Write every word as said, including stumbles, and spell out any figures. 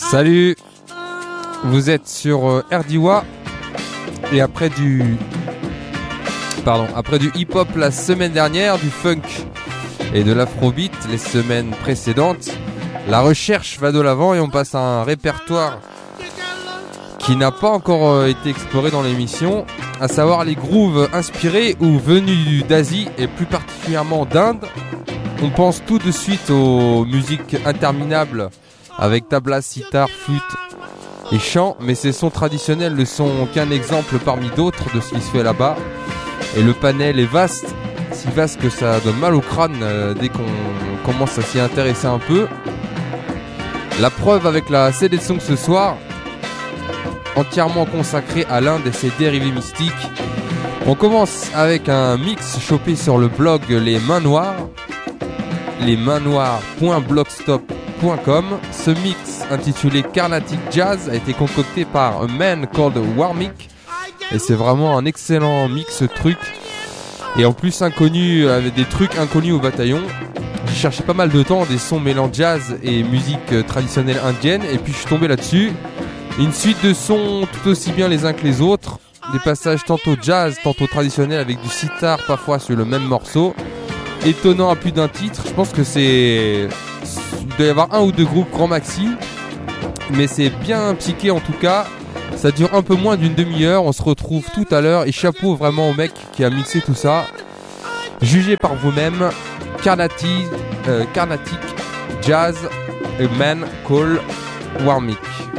Salut, vous êtes sur euh, Erdiwa et après du pardon après du hip-hop la semaine dernière, du funk et de l'afrobeat les semaines précédentes, la recherche va de l'avant et on passe à un répertoire qui n'a pas encore euh, été exploré dans l'émission, à savoir les grooves inspirés ou venus d'Asie et plus particulièrement d'Inde. On pense tout de suite aux musiques interminables avec tabla, sitar, flûte et chant, mais ces sons traditionnels ne sont qu'un exemple parmi d'autres de ce qui se fait là-bas. Et le panel est vaste, si vaste que ça donne mal au crâne euh, dès qu'on commence à s'y intéresser un peu. La preuve avec la sélection ce soir, entièrement consacrée à l'Inde et ses dérivés mystiques. On commence avec un mix chopé sur le blog Les Mains Noires, lesmainnoires point blogspot point com. Ce mix intitulé Carnatic Jazz a été concocté par A Man Called Warmick et c'est vraiment un excellent mix truc et en plus inconnu, avec des trucs inconnus au bataillon. J'ai cherché pas mal de temps des sons mêlant jazz et musique traditionnelle indienne et puis je suis tombé là-dessus. Une suite de sons tout aussi bien les uns que les autres, des passages tantôt jazz, tantôt traditionnels avec du sitar parfois sur le même morceau. Étonnant à plus d'un titre, je pense que c'est... il doit y avoir un ou deux groupes grand maxi, mais c'est bien psyché en tout cas. Ça dure un peu moins d'une demi-heure, on se retrouve tout à l'heure et chapeau vraiment au mec qui a mixé tout ça. Jugez par vous-même. Carnatic, euh, Carnatic Jazz, A Man Called Warmick.